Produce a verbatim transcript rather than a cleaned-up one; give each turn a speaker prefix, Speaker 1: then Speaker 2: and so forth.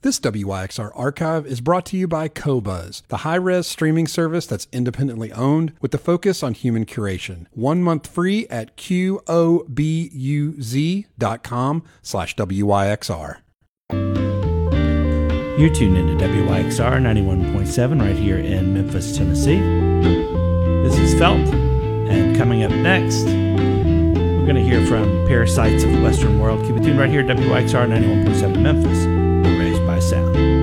Speaker 1: This W Y X R archive is brought to you by Qobuz, the high-res streaming service that's independently owned with the focus on human curation. One month free at Q-O-B-U-Z dot com slash W-Y-X-R.
Speaker 2: You're tuned into W Y X R ninety-one point seven right here in Memphis, Tennessee. This is Felt, and coming up next, we're going to hear from Parasites of the Western World. Keep it tuned right here at W Y X R ninety-one point seven Memphis, raised by sound.